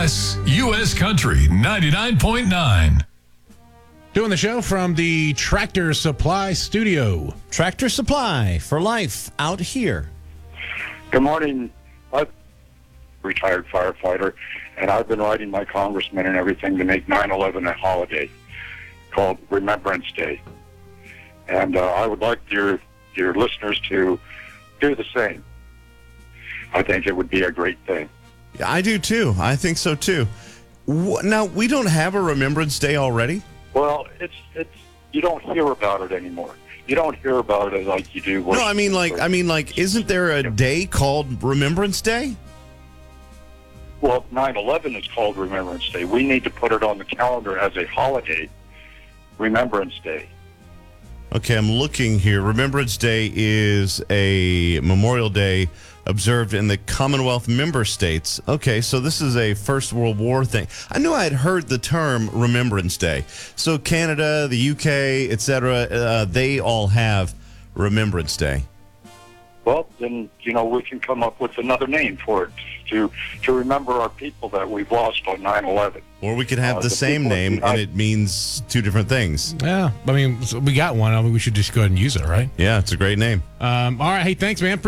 KMOX, U.S. Country 99.9. Doing the show from the Tractor Supply Studio. Tractor Supply for life out here. Good morning. I'm a retired firefighter, and I've been writing my congressman and everything to make 9/11 a holiday called Remembrance Day. And I would like your listeners to do the same. I think it would be a great thing. I do too. I think so too. Now, we don't have a Remembrance Day already? Well, it's you don't hear about it anymore. You don't hear about it like you do. No, I mean like, isn't there a day called Remembrance Day? Well, 9/11 is called Remembrance Day. We need to put it on the calendar as a holiday, Remembrance Day. Okay, I'm looking here. Remembrance Day is a Memorial Day observed in the Commonwealth member states. Okay, so this is a First World War thing. I knew I had heard the term Remembrance Day. So Canada, the UK, etc., they all have Remembrance Day. Well, then, we can come up with another name for it to remember our people that we've lost on 9/11. Or we could have the same name and it means two different things. Yeah, I mean, we got one. We should just go ahead and use it, right? Yeah, it's a great name. All right. Hey, thanks, man.